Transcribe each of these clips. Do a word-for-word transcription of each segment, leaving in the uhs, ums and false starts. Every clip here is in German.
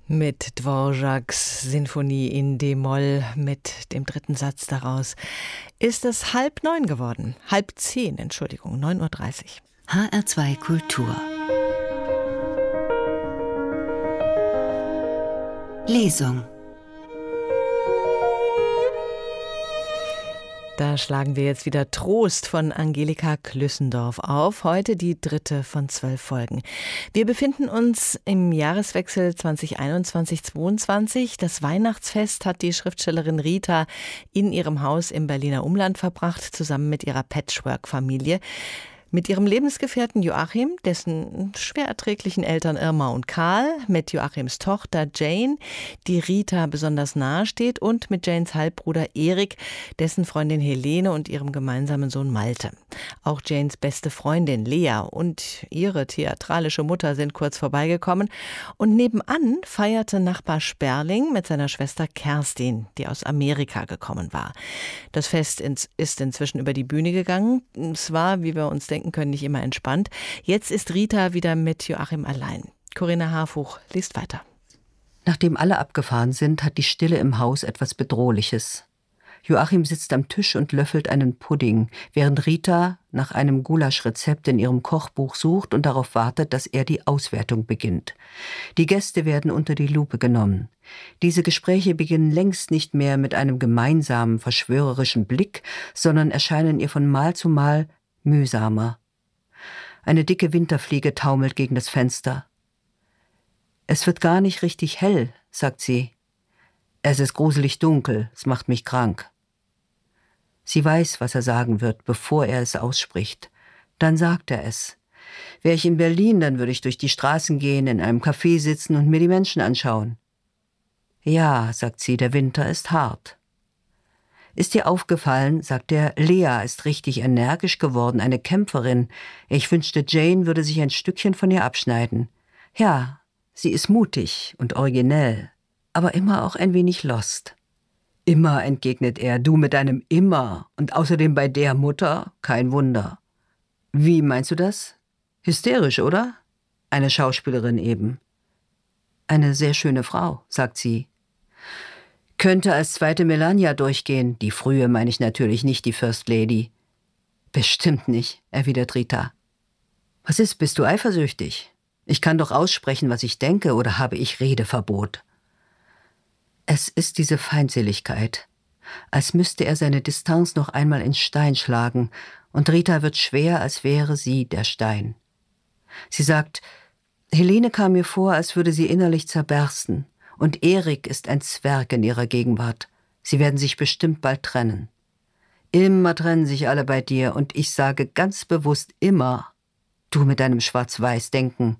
Mit Dvořáks Sinfonie in D-Moll, mit dem dritten Satz daraus, ist es halb neun geworden. Halb zehn, Entschuldigung, neun Uhr dreißig. H R zwei Kultur. Lesung. Da schlagen wir jetzt wieder Trost von Angelika Klüssendorf auf. Heute die dritte von zwölf Folgen. Wir befinden uns im Jahreswechsel zwanzig einundzwanzig zweiundzwanzig. Das Weihnachtsfest hat die Schriftstellerin Rita in ihrem Haus im Berliner Umland verbracht, zusammen mit ihrer Patchwork-Familie. Mit ihrem Lebensgefährten Joachim, dessen schwer erträglichen Eltern Irma und Karl, mit Joachims Tochter Jane, die Rita besonders nahe steht, und mit Janes Halbbruder Erik, dessen Freundin Helene und ihrem gemeinsamen Sohn Malte. Auch Janes beste Freundin Lea und ihre theatralische Mutter sind kurz vorbeigekommen. Und nebenan feierte Nachbar Sperling mit seiner Schwester Kerstin, die aus Amerika gekommen war. Das Fest ist inzwischen über die Bühne gegangen. Es war, wie wir uns denken können, nicht immer entspannt. Jetzt ist Rita wieder mit Joachim allein. Corinna Harfuch liest weiter. Nachdem alle abgefahren sind, hat die Stille im Haus etwas Bedrohliches. Joachim sitzt am Tisch und löffelt einen Pudding, während Rita nach einem Gulaschrezept in ihrem Kochbuch sucht und darauf wartet, dass er die Auswertung beginnt. Die Gäste werden unter die Lupe genommen. Diese Gespräche beginnen längst nicht mehr mit einem gemeinsamen, verschwörerischen Blick, sondern erscheinen ihr von Mal zu Mal mühsamer. Eine dicke Winterfliege taumelt gegen das Fenster. »Es wird gar nicht richtig hell«, sagt sie. »Es ist gruselig dunkel, es macht mich krank.« Sie weiß, was er sagen wird, bevor er es ausspricht. Dann sagt er es. »Wäre ich in Berlin, dann würde ich durch die Straßen gehen, in einem Café sitzen und mir die Menschen anschauen.« »Ja«, sagt sie, »der Winter ist hart.« »Ist dir aufgefallen«, sagt er, »Lea ist richtig energisch geworden, eine Kämpferin. Ich wünschte, Jane würde sich ein Stückchen von ihr abschneiden. Ja, sie ist mutig und originell, aber immer auch ein wenig lost.« »Immer«, entgegnet er, »du mit deinem Immer. Und außerdem bei der Mutter, kein Wunder.« »Wie meinst du das? Hysterisch, oder?« »Eine Schauspielerin eben.« »Eine sehr schöne Frau«, sagt sie. »Könnte als zweite Melania durchgehen. Die frühe meine ich natürlich, nicht die First Lady.« »Bestimmt nicht«, erwidert Rita. »Was ist, bist du eifersüchtig? Ich kann doch aussprechen, was ich denke, oder habe ich Redeverbot?« Es ist diese Feindseligkeit, als müsste er seine Distanz noch einmal in Stein schlagen, und Rita wird schwer, als wäre sie der Stein. Sie sagt, Helene kam mir vor, als würde sie innerlich zerbersten, und Erik ist ein Zwerg in ihrer Gegenwart. Sie werden sich bestimmt bald trennen. Immer trennen sich alle bei dir, und ich sage ganz bewusst immer, du mit deinem Schwarz-Weiß-Denken.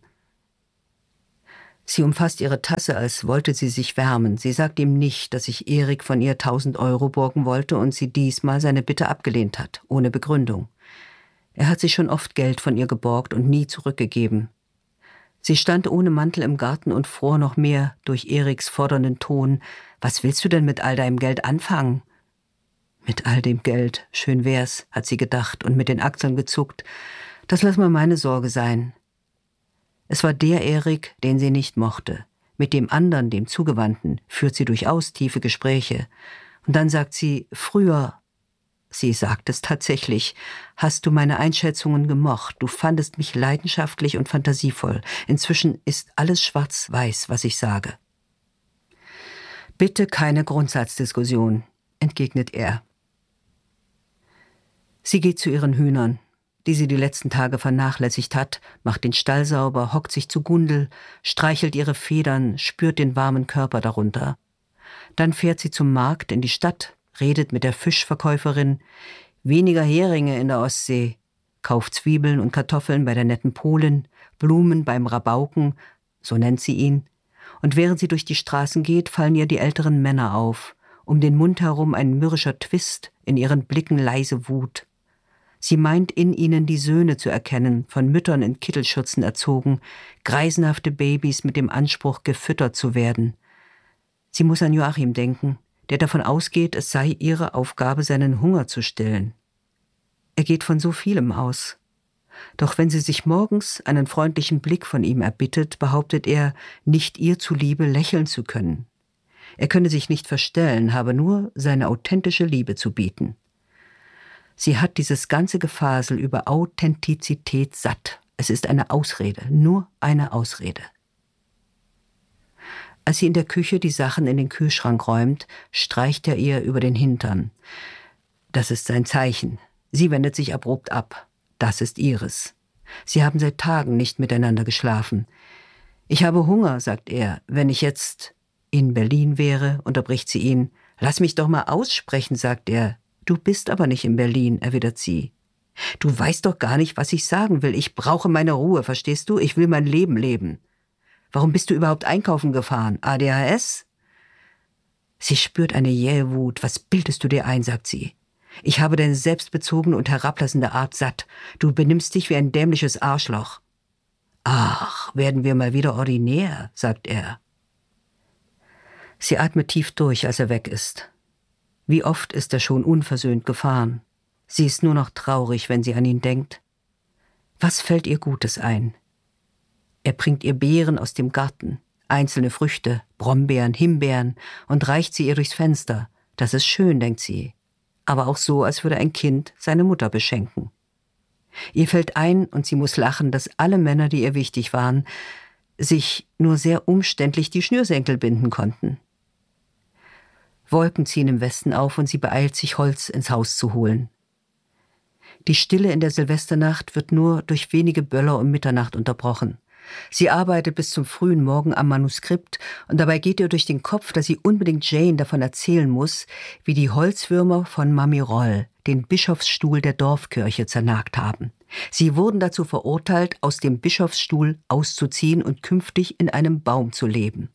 Sie umfasst ihre Tasse, als wollte sie sich wärmen. Sie sagt ihm nicht, dass sich Erik von ihr tausend Euro borgen wollte und sie diesmal seine Bitte abgelehnt hat, ohne Begründung. Er hat sich schon oft Geld von ihr geborgt und nie zurückgegeben. Sie stand ohne Mantel im Garten und fror noch mehr durch Eriks fordernden Ton. »Was willst du denn mit all deinem Geld anfangen?« »Mit all dem Geld, schön wär's«, hat sie gedacht und mit den Achseln gezuckt. »Das lass mal meine Sorge sein.« Es war der Erik, den sie nicht mochte. Mit dem anderen, dem Zugewandten, führt sie durchaus tiefe Gespräche. Und dann sagt sie, früher, sie sagt es tatsächlich, hast du meine Einschätzungen gemocht. Du fandest mich leidenschaftlich und fantasievoll. Inzwischen ist alles schwarz-weiß, was ich sage. »Bitte keine Grundsatzdiskussion«, entgegnet er. Sie geht zu ihren Hühnern, die sie die letzten Tage vernachlässigt hat, macht den Stall sauber, hockt sich zu Gundel, streichelt ihre Federn, spürt den warmen Körper darunter. Dann fährt sie zum Markt in die Stadt, redet mit der Fischverkäuferin, weniger Heringe in der Ostsee, kauft Zwiebeln und Kartoffeln bei der netten Polin, Blumen beim Rabauken, so nennt sie ihn, und während sie durch die Straßen geht, fallen ihr die älteren Männer auf, um den Mund herum ein mürrischer Twist, in ihren Blicken leise Wut. Sie meint in ihnen die Söhne zu erkennen, von Müttern in Kittelschürzen erzogen, greisenhafte Babys mit dem Anspruch, gefüttert zu werden. Sie muss an Joachim denken, der davon ausgeht, es sei ihre Aufgabe, seinen Hunger zu stillen. Er geht von so vielem aus. Doch wenn sie sich morgens einen freundlichen Blick von ihm erbittet, behauptet er, nicht ihr zuliebe lächeln zu können. Er könne sich nicht verstellen, habe nur seine authentische Liebe zu bieten. Sie hat dieses ganze Gefasel über Authentizität satt. Es ist eine Ausrede, nur eine Ausrede. Als sie in der Küche die Sachen in den Kühlschrank räumt, streicht er ihr über den Hintern. Das ist sein Zeichen. Sie wendet sich abrupt ab. Das ist ihres. Sie haben seit Tagen nicht miteinander geschlafen. Ich habe Hunger, sagt er. Wenn ich jetzt in Berlin wäre, unterbricht sie ihn. Lass mich doch mal aussprechen, sagt er. Du bist aber nicht in Berlin, erwidert sie. Du weißt doch gar nicht, was ich sagen will. Ich brauche meine Ruhe, verstehst du? Ich will mein Leben leben. Warum bist du überhaupt einkaufen gefahren? A D H S? Sie spürt eine jähe Wut. Was bildest du dir ein, sagt sie. Ich habe deine selbstbezogene und herablassende Art satt. Du benimmst dich wie ein dämliches Arschloch. Ach, werden wir mal wieder ordinär, sagt er. Sie atmet tief durch, als er weg ist. Wie oft ist er schon unversöhnt gefahren. Sie ist nur noch traurig, wenn sie an ihn denkt. Was fällt ihr Gutes ein? Er bringt ihr Beeren aus dem Garten, einzelne Früchte, Brombeeren, Himbeeren und reicht sie ihr durchs Fenster. Das ist schön, denkt sie. Aber auch so, als würde ein Kind seine Mutter beschenken. Ihr fällt ein, und sie muss lachen, dass alle Männer, die ihr wichtig waren, sich nur sehr umständlich die Schnürsenkel binden konnten. Wolken ziehen im Westen auf und sie beeilt sich, Holz ins Haus zu holen. Die Stille in der Silvesternacht wird nur durch wenige Böller um Mitternacht unterbrochen. Sie arbeitet bis zum frühen Morgen am Manuskript und dabei geht ihr durch den Kopf, dass sie unbedingt Jane davon erzählen muss, wie die Holzwürmer von Mami Roll den Bischofsstuhl der Dorfkirche zernagt haben. Sie wurden dazu verurteilt, aus dem Bischofsstuhl auszuziehen und künftig in einem Baum zu leben.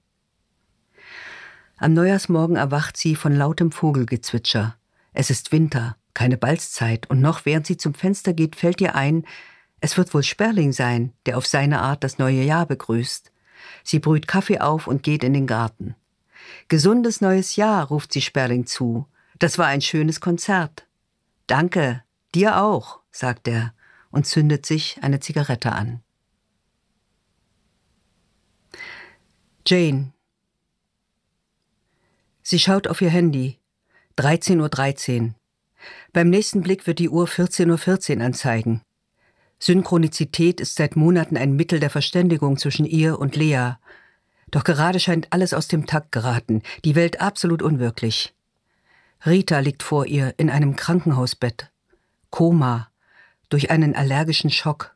Am Neujahrsmorgen erwacht sie von lautem Vogelgezwitscher. Es ist Winter, keine Balzzeit, und noch während sie zum Fenster geht, fällt ihr ein, es wird wohl Sperling sein, der auf seine Art das neue Jahr begrüßt. Sie brüht Kaffee auf und geht in den Garten. »Gesundes neues Jahr«, ruft sie Sperling zu. »Das war ein schönes Konzert.« »Danke, dir auch«, sagt er und zündet sich eine Zigarette an. Jane. Sie schaut auf ihr Handy. dreizehn Uhr dreizehn. Beim nächsten Blick wird die Uhr vierzehn Uhr vierzehn anzeigen. Synchronizität ist seit Monaten ein Mittel der Verständigung zwischen ihr und Lea. Doch gerade scheint alles aus dem Takt geraten, die Welt absolut unwirklich. Rita liegt vor ihr in einem Krankenhausbett. Koma, durch einen allergischen Schock.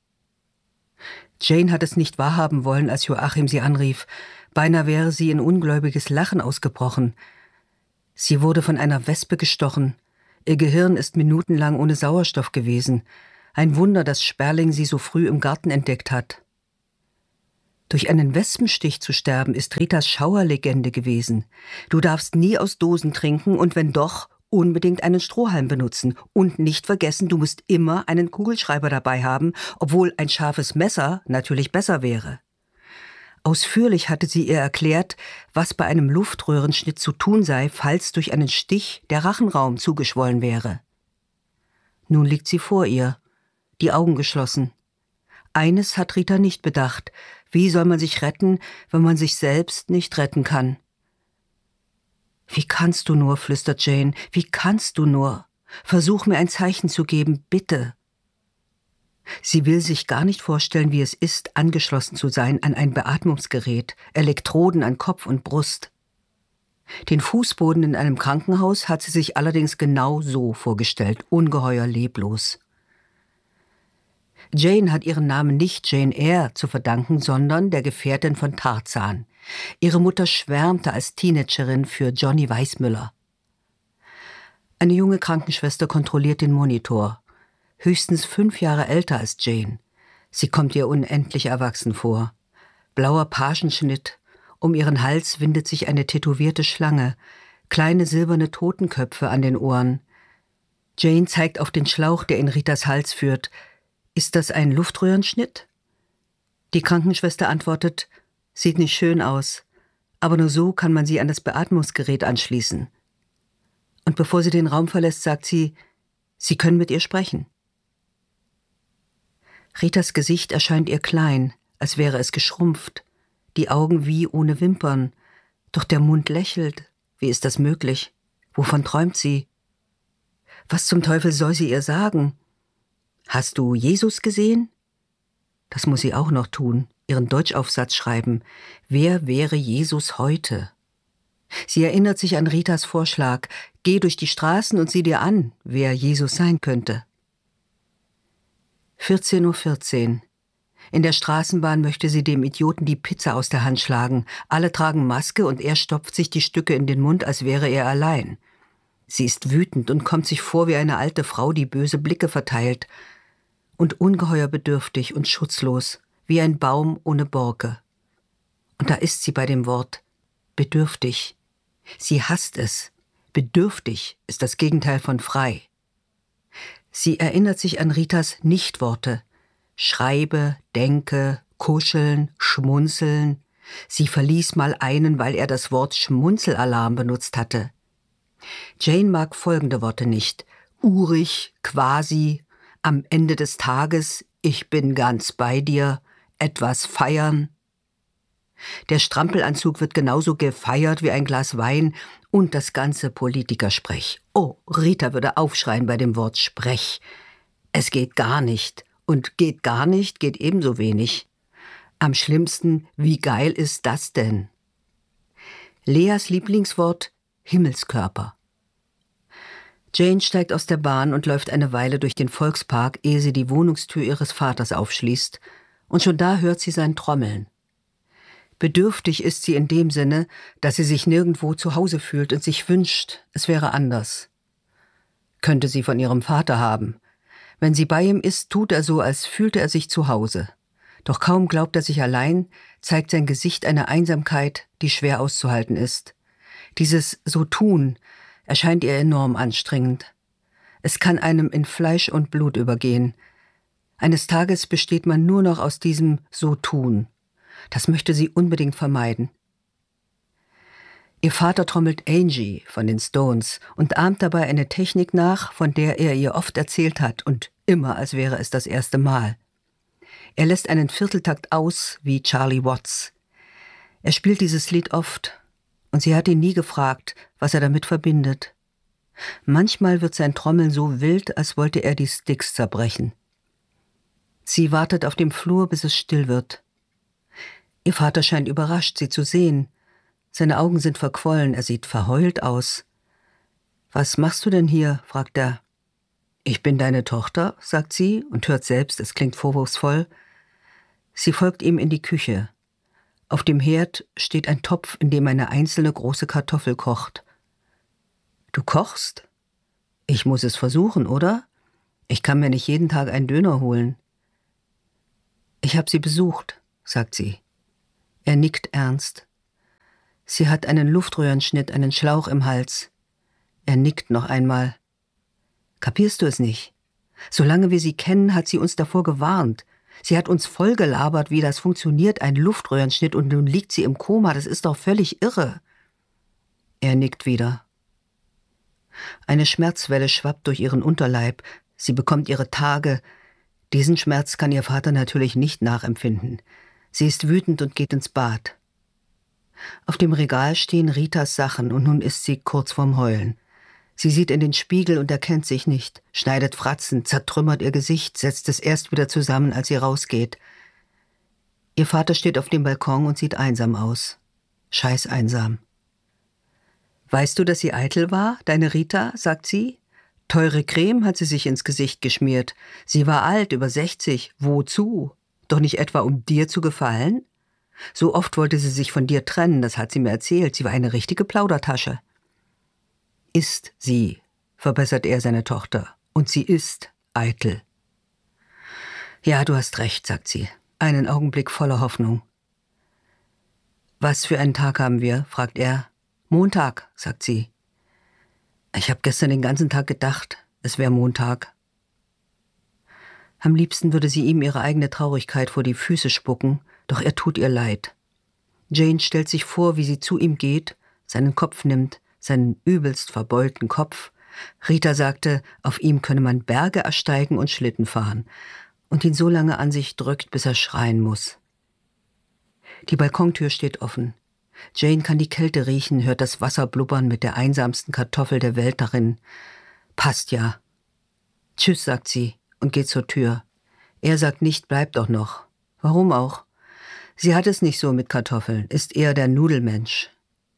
Jane hat es nicht wahrhaben wollen, als Joachim sie anrief. Beinahe wäre sie in ungläubiges Lachen ausgebrochen. Sie wurde von einer Wespe gestochen. Ihr Gehirn ist minutenlang ohne Sauerstoff gewesen. Ein Wunder, dass Sperling sie so früh im Garten entdeckt hat. Durch einen Wespenstich zu sterben, ist Ritas Schauerlegende gewesen. Du darfst nie aus Dosen trinken und wenn doch, unbedingt einen Strohhalm benutzen. Und nicht vergessen, du musst immer einen Kugelschreiber dabei haben, obwohl ein scharfes Messer natürlich besser wäre. Ausführlich hatte sie ihr erklärt, was bei einem Luftröhrenschnitt zu tun sei, falls durch einen Stich der Rachenraum zugeschwollen wäre. Nun liegt sie vor ihr, die Augen geschlossen. Eines hat Rita nicht bedacht. Wie soll man sich retten, wenn man sich selbst nicht retten kann? »Wie kannst du nur«, flüstert Jane, »wie kannst du nur? Versuch mir ein Zeichen zu geben, bitte.« Sie will sich gar nicht vorstellen, wie es ist, angeschlossen zu sein an ein Beatmungsgerät, Elektroden an Kopf und Brust. Den Fußboden in einem Krankenhaus hat sie sich allerdings genau so vorgestellt, ungeheuer leblos. Jane hat ihren Namen nicht Jane Eyre zu verdanken, sondern der Gefährtin von Tarzan. Ihre Mutter schwärmte als Teenagerin für Johnny Weissmüller. Eine junge Krankenschwester kontrolliert den Monitor. Höchstens fünf Jahre älter als Jane. Sie kommt ihr unendlich erwachsen vor. Blauer Pagenschnitt, um ihren Hals windet sich eine tätowierte Schlange, kleine silberne Totenköpfe an den Ohren. Jane zeigt auf den Schlauch, der in Ritas Hals führt. Ist das ein Luftröhrenschnitt? Die Krankenschwester antwortet, sieht nicht schön aus, aber nur so kann man sie an das Beatmungsgerät anschließen. Und bevor sie den Raum verlässt, sagt sie, Sie können mit ihr sprechen. Ritas Gesicht erscheint ihr klein, als wäre es geschrumpft, die Augen wie ohne Wimpern, doch der Mund lächelt. Wie ist das möglich? Wovon träumt sie? Was zum Teufel soll sie ihr sagen? Hast du Jesus gesehen? Das muss sie auch noch tun, ihren Deutschaufsatz schreiben. Wer wäre Jesus heute? Sie erinnert sich an Ritas Vorschlag. Geh durch die Straßen und sieh dir an, wer Jesus sein könnte. vierzehn Uhr vierzehn. In der Straßenbahn möchte sie dem Idioten die Pizza aus der Hand schlagen. Alle tragen Maske und er stopft sich die Stücke in den Mund, als wäre er allein. Sie ist wütend und kommt sich vor wie eine alte Frau, die böse Blicke verteilt. Und ungeheuer bedürftig und schutzlos, wie ein Baum ohne Borke. Und da ist sie bei dem Wort bedürftig. Sie hasst es. Bedürftig ist das Gegenteil von frei. Sie erinnert sich an Ritas Nichtworte. Schreibe, denke, kuscheln, schmunzeln. Sie verließ mal einen, weil er das Wort Schmunzelalarm benutzt hatte. Jane mag folgende Worte nicht. Urig, quasi, am Ende des Tages, ich bin ganz bei dir, etwas feiern. Der Strampelanzug wird genauso gefeiert wie ein Glas Wein und das ganze Politikersprech. Oh, Rita würde aufschreien bei dem Wort Sprech. Es geht gar nicht. Und geht gar nicht, geht ebenso wenig. Am schlimmsten, wie geil ist das denn? Leas Lieblingswort, Himmelskörper. Jane steigt aus der Bahn und läuft eine Weile durch den Volkspark, ehe sie die Wohnungstür ihres Vaters aufschließt. Und schon da hört sie sein Trommeln. Bedürftig ist sie in dem Sinne, dass sie sich nirgendwo zu Hause fühlt und sich wünscht, es wäre anders. Könnte sie von ihrem Vater haben. Wenn sie bei ihm ist, tut er so, als fühlte er sich zu Hause. Doch kaum glaubt er sich allein, zeigt sein Gesicht eine Einsamkeit, die schwer auszuhalten ist. Dieses So-Tun erscheint ihr enorm anstrengend. Es kann einem in Fleisch und Blut übergehen. Eines Tages besteht man nur noch aus diesem So-Tun. Das möchte sie unbedingt vermeiden. Ihr Vater trommelt Angie von den Stones und ahmt dabei eine Technik nach, von der er ihr oft erzählt hat und immer, als wäre es das erste Mal. Er lässt einen Vierteltakt aus wie Charlie Watts. Er spielt dieses Lied oft und sie hat ihn nie gefragt, was er damit verbindet. Manchmal wird sein Trommeln so wild, als wollte er die Sticks zerbrechen. Sie wartet auf dem Flur, bis es still wird. Ihr Vater scheint überrascht, sie zu sehen. Seine Augen sind verquollen, er sieht verheult aus. »Was machst du denn hier?« fragt er. »Ich bin deine Tochter«, sagt sie und hört selbst, es klingt vorwurfsvoll. Sie folgt ihm in die Küche. Auf dem Herd steht ein Topf, in dem eine einzelne große Kartoffel kocht. »Du kochst?« »Ich muss es versuchen, oder? Ich kann mir nicht jeden Tag einen Döner holen.« »Ich habe sie besucht«, sagt sie. Er nickt ernst. Sie hat einen Luftröhrenschnitt, einen Schlauch im Hals. Er nickt noch einmal. Kapierst du es nicht? Solange wir sie kennen, hat sie uns davor gewarnt. Sie hat uns vollgelabert, wie das funktioniert, ein Luftröhrenschnitt, und nun liegt sie im Koma. Das ist doch völlig irre. Er nickt wieder. Eine Schmerzwelle schwappt durch ihren Unterleib. Sie bekommt ihre Tage. Diesen Schmerz kann ihr Vater natürlich nicht nachempfinden. Sie ist wütend und geht ins Bad. Auf dem Regal stehen Ritas Sachen und nun ist sie kurz vorm Heulen. Sie sieht in den Spiegel und erkennt sich nicht, schneidet Fratzen, zertrümmert ihr Gesicht, setzt es erst wieder zusammen, als sie rausgeht. Ihr Vater steht auf dem Balkon und sieht einsam aus. Scheiß einsam. »Weißt du, dass sie eitel war, deine Rita?« sagt sie. »Teure Creme hat sie sich ins Gesicht geschmiert. Sie war alt, über sechzig. Wozu? Doch nicht etwa, um dir zu gefallen? So oft wollte sie sich von dir trennen, das hat sie mir erzählt. Sie war eine richtige Plaudertasche.« »Ist sie«, verbessert er seine Tochter. »Und sie ist eitel.« »Ja, du hast recht«, sagt sie. Einen Augenblick voller Hoffnung. »Was für einen Tag haben wir?« fragt er. »Montag«, sagt sie. »Ich habe gestern den ganzen Tag gedacht, es wäre Montag.« Am liebsten würde sie ihm ihre eigene Traurigkeit vor die Füße spucken, doch er tut ihr leid. Jane stellt sich vor, wie sie zu ihm geht, seinen Kopf nimmt, seinen übelst verbeulten Kopf. Rita sagte, auf ihm könne man Berge ersteigen und Schlitten fahren. und ihn so lange an sich drückt, bis er schreien muss. Die Balkontür steht offen. Jane kann die Kälte riechen, hört das Wasser blubbern mit der einsamsten Kartoffel der Welt darin. Passt ja. Tschüss, sagt sie und geht zur Tür. Er sagt nicht, bleib doch noch. Warum auch? Sie hat es nicht so mit Kartoffeln, ist eher der Nudelmensch.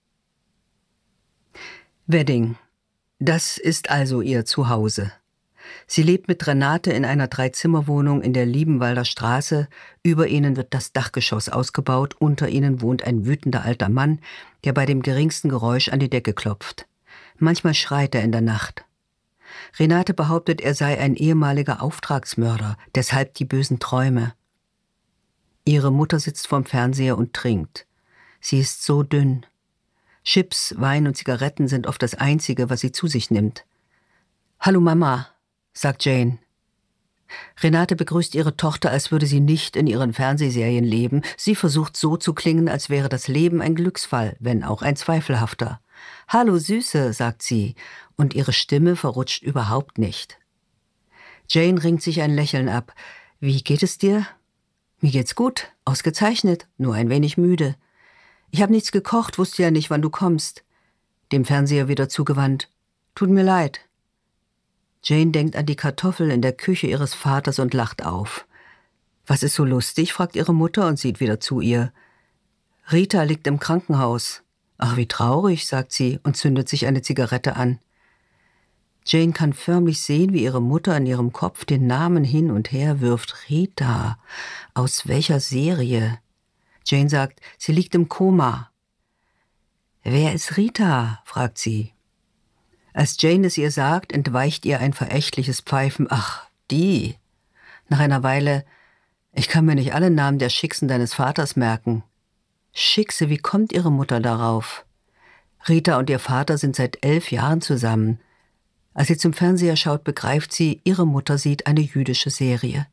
Wedding. Das ist also ihr Zuhause. Sie lebt mit Renate in einer Dreizimmerwohnung in der Liebenwalder Straße. Über ihnen wird das Dachgeschoss ausgebaut. Unter ihnen wohnt ein wütender alter Mann, der bei dem geringsten Geräusch an die Decke klopft. Manchmal schreit er in der Nacht. Renate behauptet, er sei ein ehemaliger Auftragsmörder, deshalb die bösen Träume. Ihre Mutter sitzt vorm Fernseher und trinkt. Sie ist so dünn. Chips, Wein und Zigaretten sind oft das Einzige, was sie zu sich nimmt. »Hallo Mama«, sagt Jane. Renate begrüßt ihre Tochter, als würde sie nicht in ihren Fernsehserien leben. Sie versucht so zu klingen, als wäre das Leben ein Glücksfall, wenn auch ein zweifelhafter. »Hallo Süße«, sagt sie, und ihre Stimme verrutscht überhaupt nicht. Jane ringt sich ein Lächeln ab. »Wie geht es dir?« »Mir geht's gut, ausgezeichnet, nur ein wenig müde. Ich habe nichts gekocht, wusste ja nicht, wann du kommst.« Dem Fernseher wieder zugewandt. »Tut mir leid.« Jane denkt an die Kartoffel in der Küche ihres Vaters und lacht auf. »Was ist so lustig?« fragt ihre Mutter und sieht wieder zu ihr. »Rita liegt im Krankenhaus.« »Ach, wie traurig«, sagt sie und zündet sich eine Zigarette an. Jane kann förmlich sehen, wie ihre Mutter in ihrem Kopf den Namen hin und her wirft. Rita. Aus welcher Serie? Jane sagt, sie liegt im Koma. »Wer ist Rita?« fragt sie. Als Jane es ihr sagt, entweicht ihr ein verächtliches Pfeifen. »Ach, die!« Nach einer Weile, »Ich kann mir nicht alle Namen der Schicksen deines Vaters merken.« »Schickse, wie kommt ihre Mutter darauf?« Rita und ihr Vater sind seit elf Jahren zusammen. Als sie zum Fernseher schaut, begreift sie, ihre Mutter sieht eine jüdische Serie.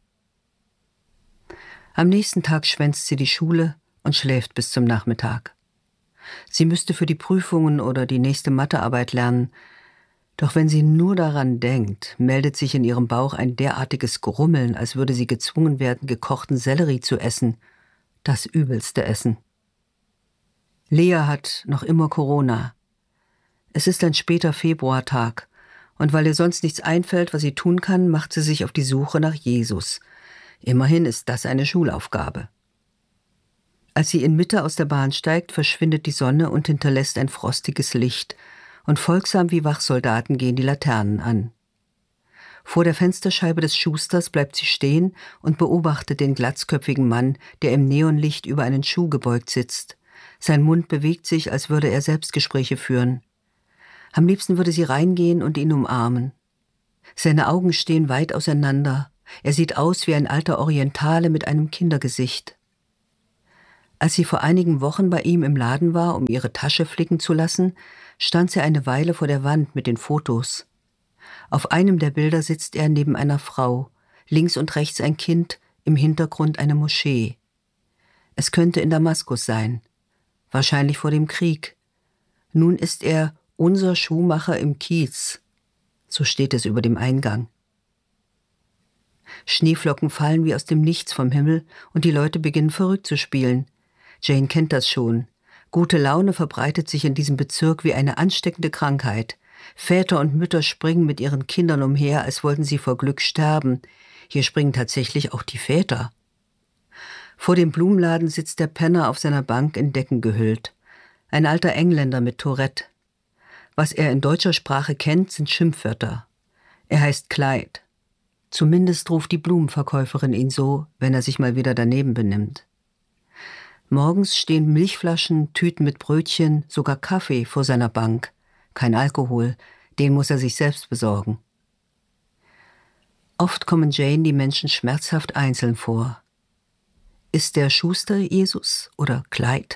Am nächsten Tag schwänzt sie die Schule und schläft bis zum Nachmittag. Sie müsste für die Prüfungen oder die nächste Mathearbeit lernen. Doch wenn sie nur daran denkt, meldet sich in ihrem Bauch ein derartiges Grummeln, als würde sie gezwungen werden, gekochten Sellerie zu essen. Das übelste Essen. Lea hat noch immer Corona. Es ist ein später Februartag. Und weil ihr sonst nichts einfällt, was sie tun kann, macht sie sich auf die Suche nach Jesus. Immerhin ist das eine Schulaufgabe. Als sie in Mitte aus der Bahn steigt, verschwindet die Sonne und hinterlässt ein frostiges Licht. Und folgsam wie Wachsoldaten gehen die Laternen an. Vor der Fensterscheibe des Schusters bleibt sie stehen und beobachtet den glatzköpfigen Mann, der im Neonlicht über einen Schuh gebeugt sitzt. Sein Mund bewegt sich, als würde er Selbstgespräche führen. Am liebsten würde sie reingehen und ihn umarmen. Seine Augen stehen weit auseinander. Er sieht aus wie ein alter Orientale mit einem Kindergesicht. Als sie vor einigen Wochen bei ihm im Laden war, um ihre Tasche flicken zu lassen, stand sie eine Weile vor der Wand mit den Fotos. Auf einem der Bilder sitzt er neben einer Frau, links und rechts ein Kind, im Hintergrund eine Moschee. Es könnte in Damaskus sein, wahrscheinlich vor dem Krieg. Nun ist er unser Schuhmacher im Kiez, so steht es über dem Eingang. Schneeflocken fallen wie aus dem Nichts vom Himmel und die Leute beginnen verrückt zu spielen. Jane kennt das schon. Gute Laune verbreitet sich in diesem Bezirk wie eine ansteckende Krankheit. Väter und Mütter springen mit ihren Kindern umher, als wollten sie vor Glück sterben. Hier springen tatsächlich auch die Väter. Vor dem Blumenladen sitzt der Penner auf seiner Bank in Decken gehüllt. Ein alter Engländer mit Tourette. Was er in deutscher Sprache kennt, sind Schimpfwörter. Er heißt Clyde. Zumindest ruft die Blumenverkäuferin ihn so, wenn er sich mal wieder daneben benimmt. Morgens stehen Milchflaschen, Tüten mit Brötchen, sogar Kaffee vor seiner Bank. Kein Alkohol, den muss er sich selbst besorgen. Oft kommen Jane die Menschen schmerzhaft einzeln vor. Ist der Schuster Jesus oder Clyde?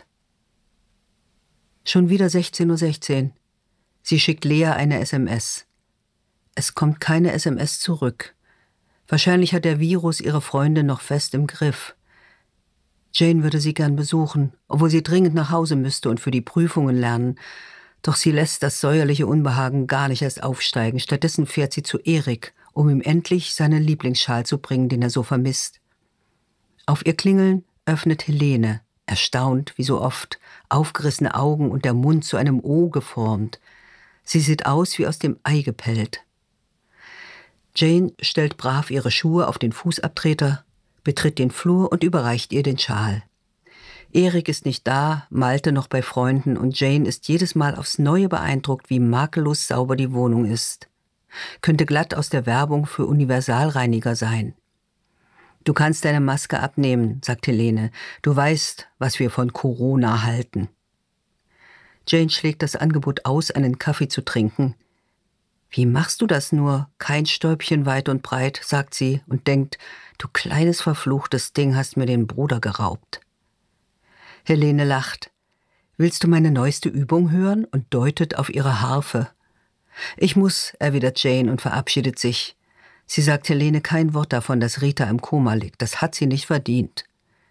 Schon wieder sechzehn Uhr sechzehn. Sie schickt Lea eine S M S. Es kommt keine S M S zurück. Wahrscheinlich hat der Virus ihre Freundin noch fest im Griff. Jane würde sie gern besuchen, obwohl sie dringend nach Hause müsste und für die Prüfungen lernen. Doch sie lässt das säuerliche Unbehagen gar nicht erst aufsteigen. Stattdessen fährt sie zu Erik um ihm endlich seinen Lieblingsschal zu bringen, den er so vermisst. Auf ihr Klingeln öffnet Helene, erstaunt wie so oft, aufgerissene Augen und der Mund zu einem O geformt. Sie sieht aus wie aus dem Ei gepellt. Jane stellt brav ihre Schuhe auf den Fußabtreter, betritt den Flur und überreicht ihr den Schal. Erik ist nicht da, Malte noch bei Freunden und Jane ist jedes Mal aufs Neue beeindruckt, wie makellos sauber die Wohnung ist. Könnte glatt aus der Werbung für Universalreiniger sein. »Du kannst deine Maske abnehmen«, sagt Helene. »Du weißt, was wir von Corona halten.« Jane schlägt das Angebot aus, einen Kaffee zu trinken. »Wie machst du das nur? Kein Stäubchen weit und breit«, sagt sie und denkt, »du kleines verfluchtes Ding hast mir den Bruder geraubt.« Helene lacht. »Willst du meine neueste Übung hören?« und deutet auf ihre Harfe. »Ich muss«, erwidert Jane und verabschiedet sich. Sie sagt Helene kein Wort davon, dass Rita im Koma liegt. Das hat sie nicht verdient.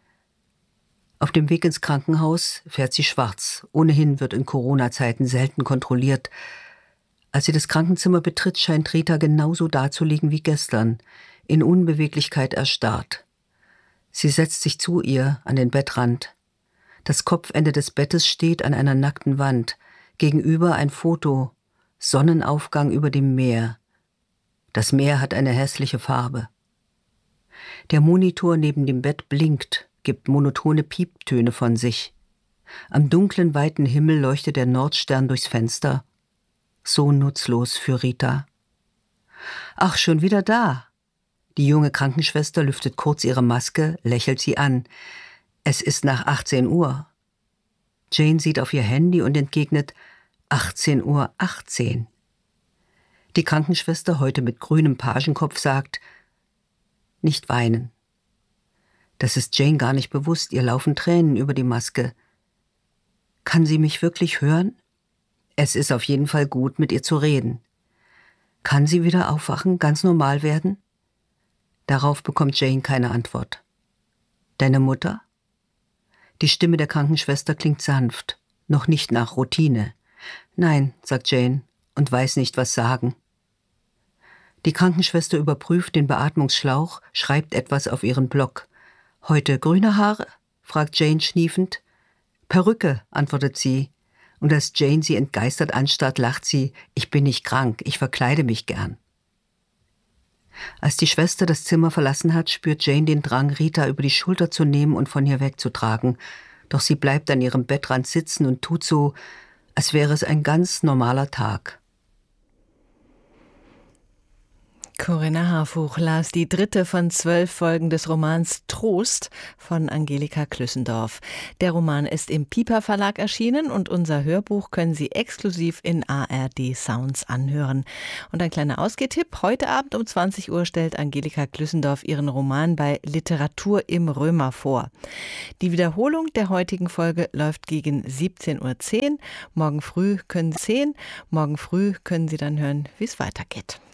Auf dem Weg ins Krankenhaus fährt sie schwarz. Ohnehin wird in Corona-Zeiten selten kontrolliert. Als sie das Krankenzimmer betritt, scheint Rita genauso dazuliegen wie gestern, in Unbeweglichkeit erstarrt. Sie setzt sich zu ihr an den Bettrand. Das Kopfende des Bettes steht an einer nackten Wand. Gegenüber ein Foto. Sonnenaufgang über dem Meer. Das Meer hat eine hässliche Farbe. Der Monitor neben dem Bett blinkt, gibt monotone Pieptöne von sich. Am dunklen, weiten Himmel leuchtet der Nordstern durchs Fenster. So nutzlos für Rita. »Ach, schon wieder da!« Die junge Krankenschwester lüftet kurz ihre Maske, lächelt sie an. »Es ist nach achtzehn Uhr. Jane sieht auf ihr Handy und entgegnet, achtzehn Uhr achtzehn. Die Krankenschwester, heute mit grünem Pagenkopf, sagt, »Nicht weinen.« Das ist Jane gar nicht bewusst, ihr laufen Tränen über die Maske. »Kann sie mich wirklich hören?« Es ist auf jeden Fall gut, mit ihr zu reden. »Kann sie wieder aufwachen, ganz normal werden?« Darauf bekommt Jane keine Antwort. »Deine Mutter?« Die Stimme der Krankenschwester klingt sanft, noch nicht nach Routine. »Nein«, sagt Jane und weiß nicht, was sagen. Die Krankenschwester überprüft den Beatmungsschlauch, schreibt etwas auf ihren Block. »Heute grüne Haare?« fragt Jane schniefend. »Perücke«, antwortet sie. Und als Jane sie entgeistert anstarrt, lacht sie, »Ich bin nicht krank, ich verkleide mich gern.« Als die Schwester das Zimmer verlassen hat, spürt Jane den Drang, Rita über die Schulter zu nehmen und von ihr wegzutragen. Doch sie bleibt an ihrem Bettrand sitzen und tut so, als wäre es ein ganz normaler Tag. Corinna Harfuch las die dritte von zwölf Folgen des Romans Trost von Angelika Klüssendorf. Der Roman ist im Piper Verlag erschienen und unser Hörbuch können Sie exklusiv in A R D Sounds anhören. Und ein kleiner Ausgehtipp: Heute Abend um zwanzig Uhr stellt Angelika Klüssendorf ihren Roman bei Literatur im Römer vor. Die Wiederholung der heutigen Folge läuft gegen siebzehn Uhr zehn. Morgen früh können Sie sehen. Morgen früh können Sie dann hören, wie es weitergeht.